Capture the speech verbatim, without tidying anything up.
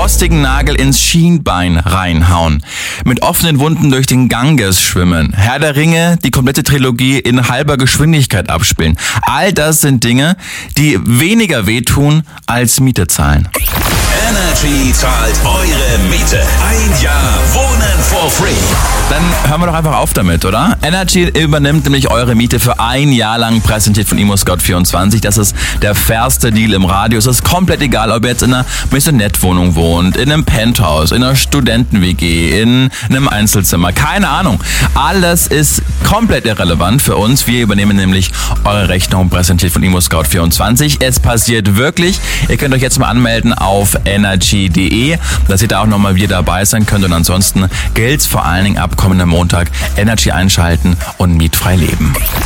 rostigen Nagel ins Schienbein reinhauen, mit offenen Wunden durch den Ganges schwimmen, Herr der Ringe, die komplette Trilogie in halber Geschwindigkeit abspielen. All das sind Dinge, die weniger wehtun als Miete zahlen. Energy zahlt eure Miete. Ein Jahr Wohnen for free. Dann hören wir doch einfach auf damit, oder? Energy übernimmt nämlich eure Miete für ein Jahr lang, präsentiert von ImmoScout vierundzwanzig. Das ist der fairste Deal im Radio. Es ist komplett egal, ob ihr jetzt in einer Maisonette-Wohnung wohnt, in einem Penthouse, in einer Studenten-W G, in einem Einzelzimmer. Keine Ahnung. Alles ist komplett irrelevant für uns. Wir übernehmen nämlich eure Rechnung, präsentiert von ImmoScout vierundzwanzig. Es passiert wirklich. Ihr könnt euch jetzt mal anmelden auf energy punkt de, dass ihr da auch nochmal wieder dabei sein könnt. Und ansonsten gilt's vor allen Dingen ab kommenden Montag: Energy einschalten und mietfrei leben.